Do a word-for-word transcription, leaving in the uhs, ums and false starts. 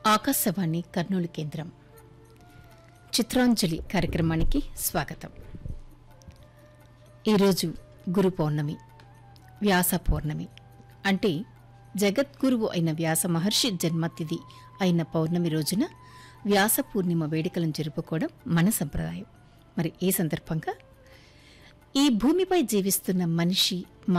ఆకాశవాణి కర్నూలు కేంద్రం చిత్రాంజలి కార్యక్రమానికి స్వాగతం. ఈరోజు గురు పౌర్ణమి, వ్యాస పౌర్ణమి. అంటే జగద్గురువు అయిన వ్యాస మహర్షి జన్మతిథి అయిన పౌర్ణమి రోజున వ్యాస పూర్ణిమ వేడుకలను జరుపుకోవడం మన సంప్రదాయం. మరి ఈ సందర్భంగా ఈ భూమిపై జీవిస్తున్న మనిషి